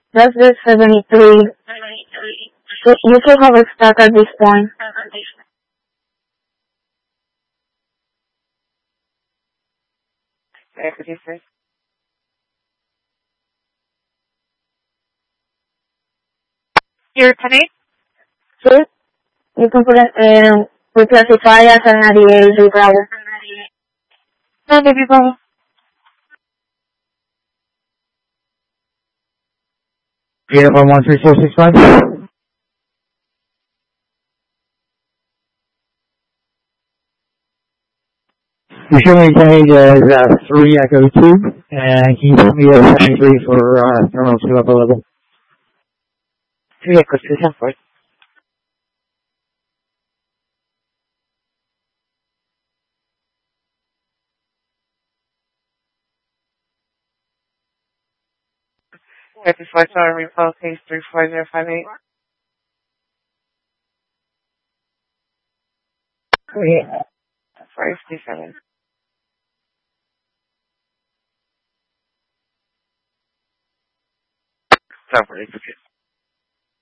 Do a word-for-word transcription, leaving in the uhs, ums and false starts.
That's the seventy-three. So you can have a stock at this point. Your penny? Sí, you can put it, um, we classify as a ninety-eight with Bravo. No, baby Bravo. Uniform one three four six five. You show me tag as uh, three Echo two, and can you put me at seventy-three for uh, terminal two upper level? three Echo two, ten four. fifty-four, sorry, repel case three four zero five eight. Yeah. four fifty-seven. Stop,